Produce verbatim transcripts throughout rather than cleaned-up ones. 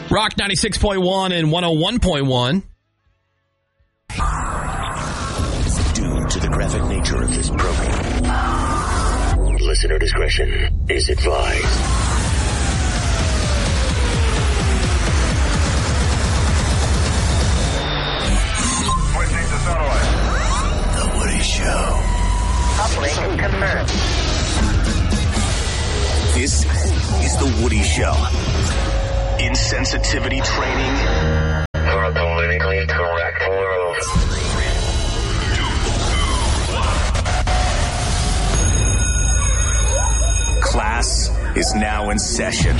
Rock ninety-six point one and one oh one point one. Due to the graphic nature of this program, listener discretion is advised. Switching to satellite. The Woody Show. Uplink confirmed. This is The Woody Show. Insensitivity training For a politically correct world. Class is now in session.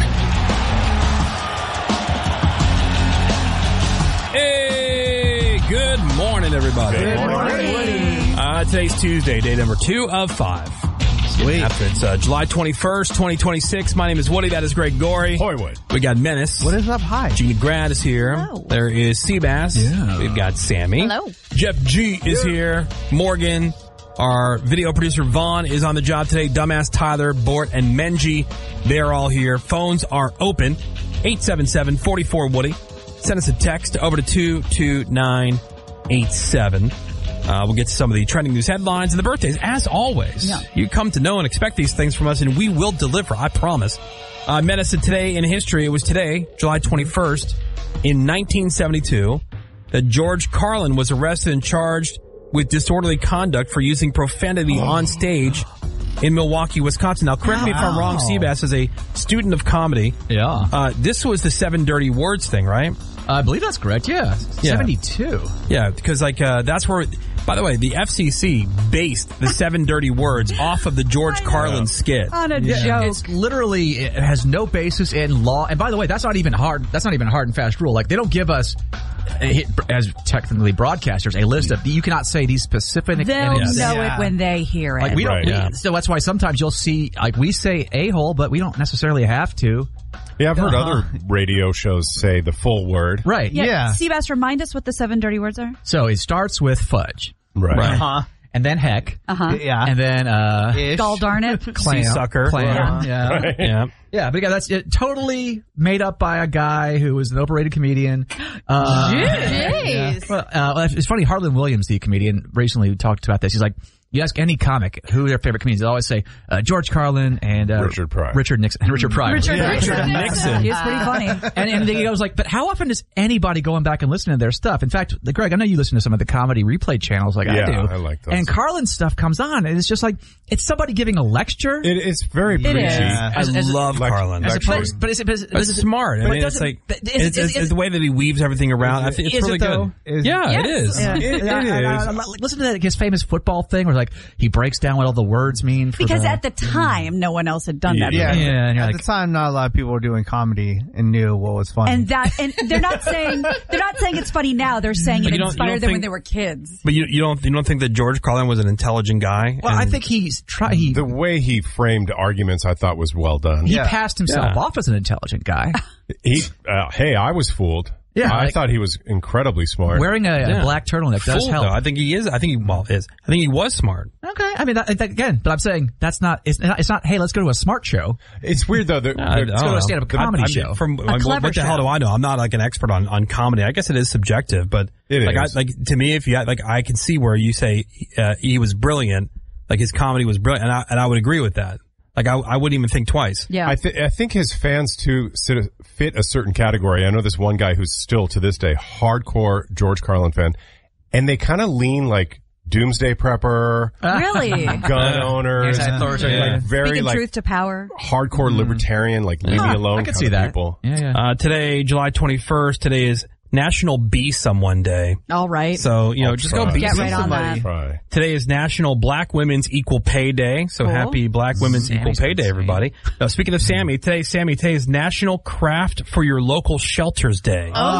Hey, good morning, everybody. Good morning. Uh, today's Tuesday, day number two of five. Sweet. After it's uh, July twenty-first, twenty twenty-six. My name is Woody. That is Greg Gorey. Hoywood. We got Menace. What is up? Hi. Gina Grad is here. Hello. There is Seabass. Yeah. We've got Sammy. Hello. Jeff G is here. Morgan. Our video producer Vaughn is on the job today. Dumbass Tyler, Bort, and Menji. They're all here. Phones are open. eight seven seven, four four, Woody. Send us a text over to two two nine eight seven. Uh, we'll get to some of the trending news headlines and the birthdays. As always, Yeah. you come to know and expect these things from us, and we will deliver. I promise. Uh, Medicine today in history. It was today, July twenty-first, in nineteen seventy-two, that George Carlin was arrested and charged with disorderly conduct for using profanity on stage in Milwaukee, Wisconsin. Now, correct me if I'm wrong, Seabass, as a student of comedy. Yeah. Uh, this was the seven dirty words thing, right? I believe that's correct, yeah. Yeah. seventy-two. Yeah, because like uh, that's where. By the way, the F C C based the seven dirty words off of the George Carlin skit. On a Yeah, joke. it's literally, it has no basis in law. And by the way, that's not even hard, that's not even a hard and fast rule. Like, they don't give us, uh, as technically broadcasters, a list of, you cannot say these specific... They'll and it's- know Yeah. it when they hear it. Like, we don't, Right. we- Yeah. so that's why sometimes you'll see, like, we say a-hole, but we don't necessarily have to. Yeah, I've heard Uh-huh. other radio shows say the full word. Right. yeah. Yeah. Seabass, remind us what the seven dirty words are. So it starts with fudge. Right. Right. Huh? And then heck. Uh-huh. Yeah. And then, uh... Ish. Gall darn it. clam. sucker. Clam. Yeah. Right. Yeah. Yeah, but again, that's it, totally made up by a guy who was an overrated comedian. Uh, Jeez. well, uh, it's funny, Harlan Williams, the comedian, recently talked about this. He's like, you ask any comic who their favorite comedians, they always say uh, George Carlin and uh, Richard Pryor. Richard Nixon. Richard Pryor. Richard, Yeah. Richard Nixon. He was pretty funny. And, and he goes like, but how often is anybody going back and listening to their stuff? In fact, Greg, I know you listen to some of the comedy replay channels like Yeah, I do. I like those. And Carlin's stuff comes on, and it's just like, it's somebody giving a lecture. It is very preachy. is. I As- as- love like- Carlin. as Lecturing. opposed, but is it, but is it, But is it's it- smart. I but mean, it it's doesn't- like but is- it's, is- it's, is- it's the way that he weaves everything around. I think it's Is really it, though? good. Is- yeah, Yes. it is. Yeah. It, it Yeah, is. I- I- I- listen to that, his famous football thing where like he breaks down what all the words mean. For Because the, at the time, no one else had done that. Yeah. Yeah. Yeah, and you're At like- the time, not a lot of people were doing comedy and knew what was funny. And that, and they're not saying, they're not saying it's funny now. They're saying But it you don't- you inspired don't them when think- they were kids. But you you don't you don't think that George Carlin was an intelligent guy? well, I And- think he's try he The way he framed arguments, I thought was well done. he Yeah. passed himself Yeah. off as an intelligent guy, He, uh, hey, I was fooled. Yeah, I like- thought he was incredibly smart. wearing a, Yeah. a black turtleneck does Fool, help. though. I think he is. I think he well is. I think he was smart. Okay, I mean that, that, again, but I'm saying that's not it's not. It's not. Hey, let's go to a smart show. It's weird though. The, I- I the- don't go to a know. stand-up comedy I'm- show. From I mean, clever what the hell show. do I know? I'm not like an expert on, on comedy. I guess it is subjective, but It like is. I, like to me, if you like, I can see where you say uh, he was brilliant. Like his comedy was brilliant, and I and I would agree with that. Like I I wouldn't even think twice. Yeah. I, th- I think his fans too sit- fit a certain category. I know this one guy who's still to this day hardcore George Carlin fan, and they kind of lean like doomsday prepper, Really? gun owners, Anti-authoritarian. like very Speaking like truth to power. hardcore libertarian, like leave me alone I can kind see of that. people. Yeah, yeah. Uh, today, July twenty-first. Today is National Be Someone Day. All right. So you know, I'll just try. go be Get right on somebody. that. Try. Today is National Black Women's Equal Pay Day. So Cool. happy Black Women's Sammy's Equal Pay Day, insane. everybody. Now, speaking of Sammy, today, Sammy, today is National Craft for Your Local Shelters Day. Oh,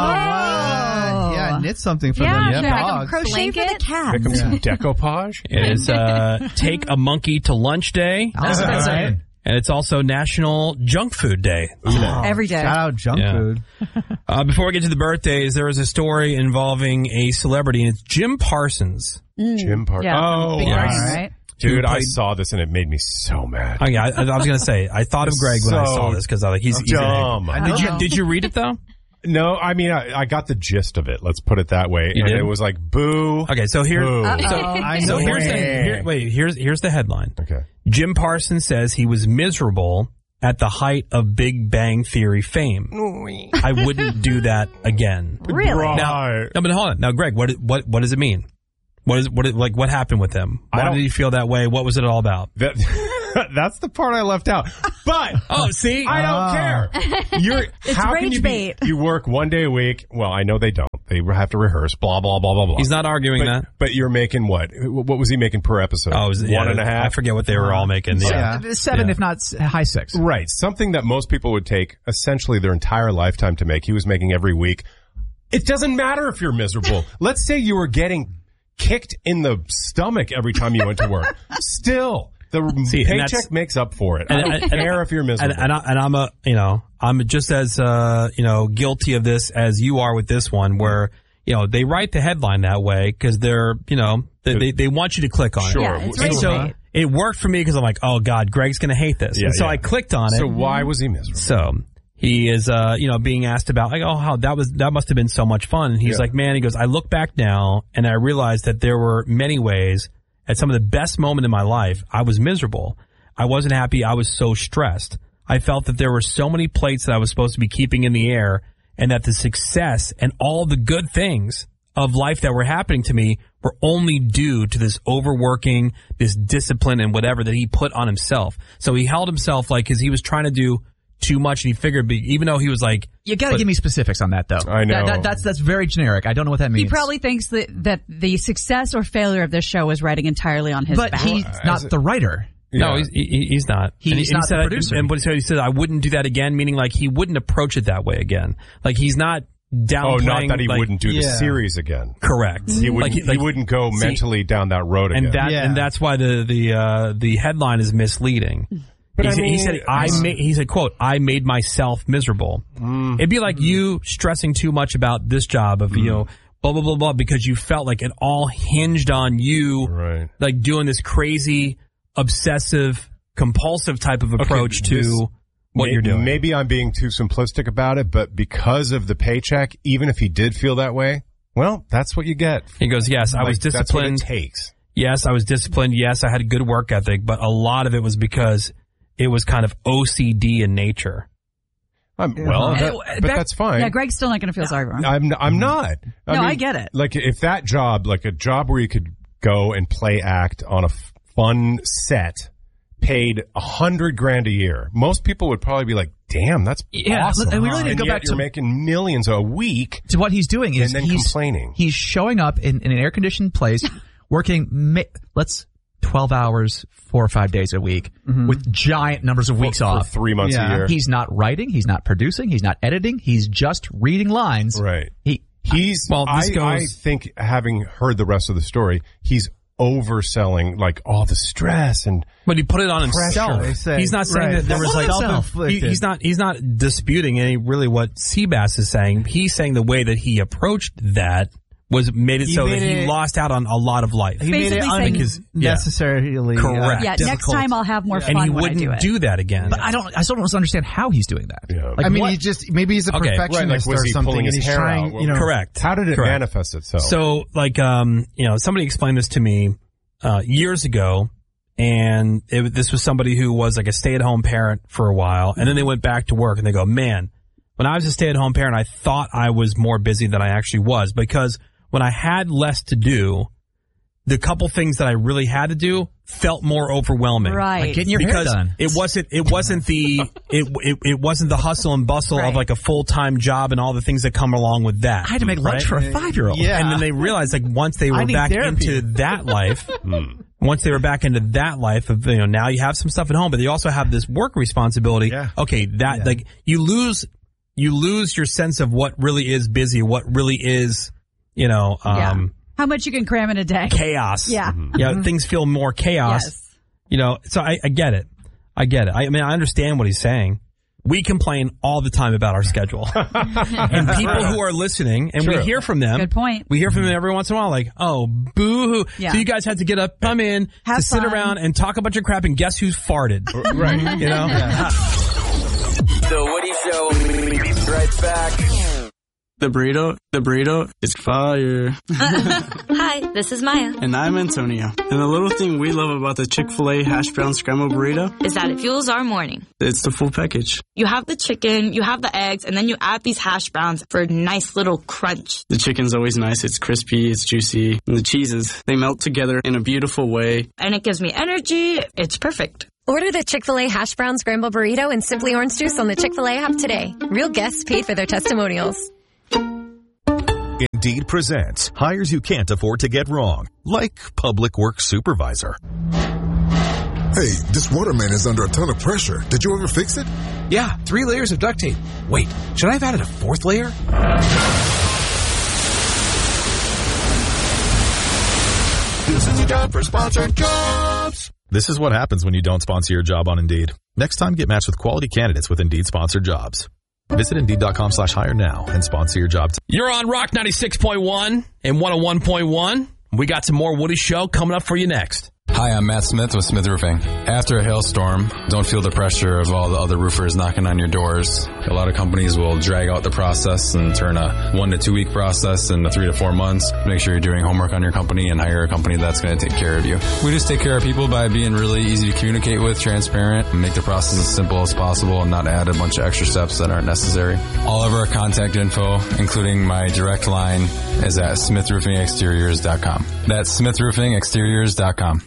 Uh, yeah, knit something for yeah, them. yeah. Dogs. Crochet for the cats. Pick 'em some decoupage. It is uh, Take a Monkey to Lunch Day. That's what I'm saying. And it's also National Junk Food Day today. Every day. Shout out junk Yeah. food. Uh, before we get to the birthdays, there is a story involving a celebrity, and it's Jim Parsons. Jim Park. Yeah. Oh, Big yeah. Brother, yes. right? Dude, Who I played- saw this and it made me so mad. Oh, yeah, I, I was going to say, I thought of Greg when I So saw this because I like he's, he's dumb. Did you did you read it though? No, I mean, I, I got the gist of it. Let's put it that way. You and did? it was like, boo. Okay, so here's boo. so, I so know. here's the, here, wait, here's here's the headline. Okay. Jim Parsons says he was miserable at the height of Big Bang Theory fame. I wouldn't do that again. Really? Now, no, but hold on. Now, Greg, what what what does it mean? What is what is, like what happened with him? I Why don't- did he feel that way? What was it all about? That, that's the part I left out. But Oh, see, I don't care. You're It's how rage can you bait. be, you work one day a week? Well, I know they don't. They have to rehearse. Blah blah blah blah blah. he's not arguing But, that. but you're making what? What was he making per episode? Oh, it was, one yeah, and a half. I forget what they were all making. Yeah. Yeah. Seven, Yeah. if not s- high six. Right. Something that most people would take essentially their entire lifetime to make. He was making every week. It doesn't matter if you're miserable. Let's say you were getting kicked in the stomach every time you went to work. Still, the See, and that's- paycheck makes up for it. And- I don't and- care if you're miserable. And, and, I, and I'm a, you know, I'm just as, uh, you know, guilty of this as you are with this one, where, you know, they write the headline that way because they're, you know, they, they, they want you to click on Sure. it. Yeah, it's And rage so bait. it worked for me because I'm like, oh God, Greg's going to hate this. Yeah, and so yeah. I clicked on it. So why was he miserable? So he is, uh, you know, being asked about like, oh, how that was, that must have been so much fun. And he's Yeah. like, man, he goes, I look back now and I realized that there were many ways at some of the best moment in my life, I was miserable. I wasn't happy. I was so stressed. I felt that there were so many plates that I was supposed to be keeping in the air and that the success and all the good things of life that were happening to me were only due to this overworking, this discipline and whatever that he put on himself. So he held himself like, cause he was trying to do too much and he figured, even though he was like, You got to But- give me specifics on that, though. I know. That, that, that's that's very generic. I don't know what that He means. probably thinks that, that the success or failure of this show was riding entirely on his but back. he's not the writer. no, Yeah. he's, he, he's not. He's and he, not he said, the producer. And what he said, he said, I wouldn't do that again, meaning like he wouldn't approach it that way again. Like he's not Oh, downplaying. not that he like, wouldn't do the Yeah. series again. Correct. He wouldn't. Like, he like- wouldn't go see, mentally down that road again. and that Yeah. and that's why the the uh, the headline is misleading. But he, I said, he mean, said, "I it's- made." He said, "quote I made myself miserable." Mm. It'd be like you stressing too much about this job of you know blah blah blah blah because you felt like it all hinged on you, Right. like doing this crazy, obsessive, compulsive type of approach this- to what May- you're doing. Maybe I'm being too simplistic about it, but because of the paycheck, even if he did feel that way, well, that's what you get. He goes, "Yes, I was Like, that's what it disciplined. takes. Yes, I was disciplined. Yes, I had a good work ethic, but a lot of it was because it was kind of O C D in nature." I'm, well, Yeah. that- Uh, but back- that's fine. yeah, Greg's still not going to feel sorry for him. I'm I'm not. I No, mean, I get it. Like if that job, like a job where you could go and play act on a f- fun set, paid a hundred grand a year, most people would probably be like, "Damn, that's Yeah, awesome." and we really need to And go yet back you're to- making millions a week. So what he's doing is And then he's complaining. He's showing up in, in an air conditioned place, working ma- let's twelve hours, four or five days a week, with giant numbers of weeks for, off. for three months Yeah. a year. He's not writing. He's not producing. He's not editing. He's just reading lines. Right. He He's. Well, this I, goes- I think, having heard the rest of the story, he's overselling like all the stress and But he put it on himself. they say. He's not saying Right. that there was That's like self-inflicted. he, he's not he's not disputing any really what Seabass is saying. He's saying the way that he approached that was made it He so made that he it- lost out on a lot of life. He made it Basically saying- Because- yeah. unnecessarily uh, Correct. yeah, next difficult. time I'll have more fun and he when I wouldn't do it. do that again. But I don't. I still don't understand how he's doing that. Yeah. Like I mean, what- he just maybe he's a Okay. perfectionist Right, like, was or he something, pulling and his he's hair trying, out? you know, Correct. how did it Correct. manifest itself? So, like, um, you know, somebody explained this to me uh, years ago, and it, this was somebody who was like a stay-at-home parent for a while, and then they went back to work, and they go, "Man, when I was a stay-at-home parent, I thought I was more busy than I actually was because when I had less to do, the couple things that I really had to do felt more overwhelming." Right. Like getting your hair because done. it wasn't it wasn't the it, it it wasn't the hustle and bustle Right. of like a full time job and all the things that come along with that. I had to make lunch for a five year old. Yeah. And then they realized like once they I were need back therapy. into that life, once they were back into that life of, you know, now you have some stuff at home, but you also have this work responsibility. Yeah. Okay. That Yeah. like you lose, you lose your sense of what really is busy, what really is, you know, Yeah. um, How much you can cram in a day. chaos. Yeah. Yeah. Things feel more chaos. Yes. You know, so I, I get it. I get it. I, I mean, I understand what he's saying. We complain all the time about our schedule. And people who are listening, and we True. hear from them. Good point. We hear from them every once in a while, like, oh, boo-hoo. Yeah. So you guys had to get up, come in, Have to sit fun. around and talk a bunch of crap, and guess who's farted? right. You know? The Woody Show. Be right back. The burrito, the burrito is fire. Hi, this is Maya. And I'm Antonio. And the little thing we love about the Chick-fil-A hash brown scrambled burrito is that it fuels our morning. It's the full package. You have the chicken, you have the eggs, and then you add these hash browns for a nice little crunch. The chicken's always nice. It's crispy, it's juicy. And the cheeses, they melt together in a beautiful way. And it gives me energy. It's perfect. Order the Chick-fil-A hash brown scrambled burrito and Simply Orange Juice on the Chick-fil-A app today. Real guests paid for their testimonials. Indeed presents hires you can't afford to get wrong, like public works supervisor. Hey, this waterman is under a ton of pressure. Did you ever fix it? Yeah, three layers of duct tape. Wait, should I have added a fourth layer? This is your job for sponsored jobs. This is what happens when you don't sponsor your job on Indeed. Next time, get matched with quality candidates with Indeed sponsored jobs. Visit Indeed.com slash hire now and sponsor your job. You're on Rock ninety-six point one and one oh one point one. We got some more Woody Show coming up for you next. Hi, I'm Matt Smith with Smith Roofing. After a hailstorm, don't feel the pressure of all the other roofers knocking on your doors. A lot of companies will drag out the process and turn a one to two week process into three to four months. Make sure you're doing homework on your company and hire a company that's going to take care of you. We just take care of people by being really easy to communicate with, transparent, and make the process as simple as possible and not add a bunch of extra steps that aren't necessary. All of our contact info, including my direct line, is at smith roofing exteriors dot com. That's smith roofing exteriors dot com.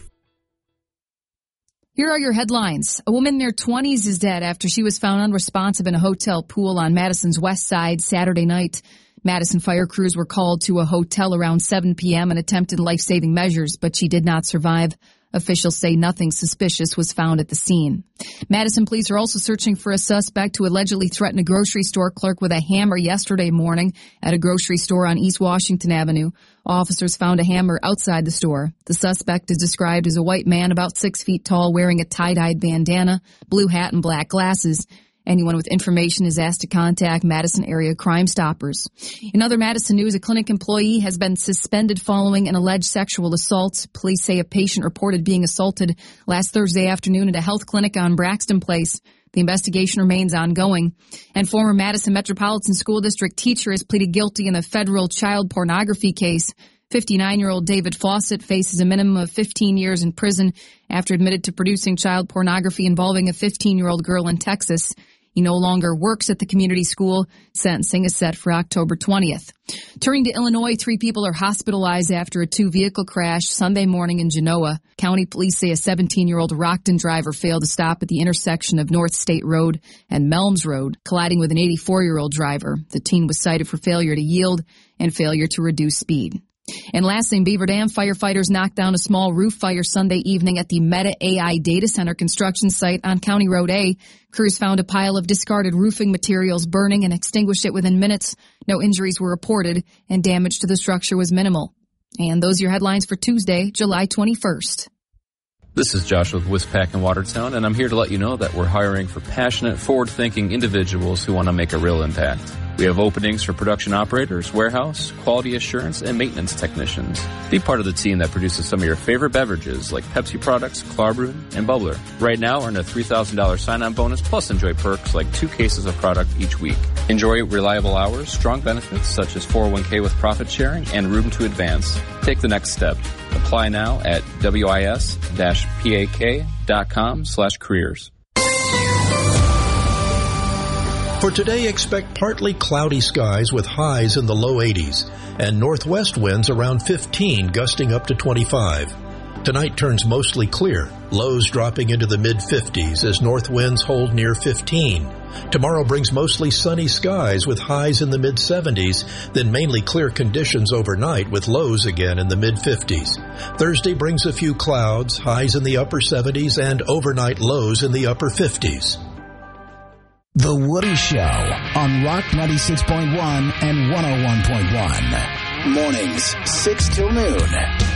Here are your headlines. A woman in her twenties is dead after she was found unresponsive in a hotel pool on Madison's west side Saturday night. Madison fire crews were called to a hotel around seven p.m. and attempted life-saving measures, but she did not survive. Officials say nothing suspicious was found at the scene. Madison police are also searching for a suspect who allegedly threatened a grocery store clerk with a hammer yesterday morning at a grocery store on East Washington Avenue. Officers found a hammer outside the store. The suspect is described as a white man about six feet tall wearing a tie-dyed bandana, blue hat, and black glasses. Anyone with information is asked to contact Madison Area Crime Stoppers. In other Madison news, a clinic employee has been suspended following an alleged sexual assault. Police say a patient reported being assaulted last Thursday afternoon at a health clinic on Braxton Place. The investigation remains ongoing. And former Madison Metropolitan School District teacher has pleaded guilty in a federal child pornography case. fifty-nine-year-old David Fawcett faces a minimum of fifteen years in prison after admitted to producing child pornography involving a fifteen-year-old girl in Texas. He no longer works at the community school. Sentencing is set for October twentieth. Turning to Illinois, three people are hospitalized after a two-vehicle crash Sunday morning in Genoa. County police say a seventeen-year-old Rockton driver failed to stop at the intersection of North State Road and Melms Road, colliding with an eighty-four-year-old driver. The teen was cited for failure to yield and failure to reduce speed. And lastly, in Beaver Dam, firefighters knocked down a small roof fire Sunday evening at the Meta A I data center construction site on County Road A. Crews found a pile of discarded roofing materials burning and extinguished it within minutes. No injuries were reported, and damage to the structure was minimal. And those are your headlines for Tuesday, July twenty-first. This is Josh with Wispack in Watertown, and I'm here to let you know that we're hiring for passionate, forward-thinking individuals who want to make a real impact. We have openings for production operators, warehouse, quality assurance, and maintenance technicians. Be part of the team that produces some of your favorite beverages like Pepsi products, Klarbrewin, and Bubbler. Right now, earn a three thousand dollars sign-on bonus plus enjoy perks like two cases of product each week. Enjoy reliable hours, strong benefits such as four oh one k with profit sharing, and room to advance. Take the next step. Apply now at wis-pak.com slash careers. For today, expect partly cloudy skies with highs in the low eighties and northwest winds around fifteen, gusting up to twenty-five. Tonight turns mostly clear, lows dropping into the mid-fifties as north winds hold near fifteen. Tomorrow brings mostly sunny skies with highs in the mid-seventies, then mainly clear conditions overnight with lows again in the mid-fifties. Thursday brings a few clouds, highs in the upper seventies, and overnight lows in the upper fifties. The Woody Show on Rock ninety-six point one and one oh one point one. Mornings, six till noon.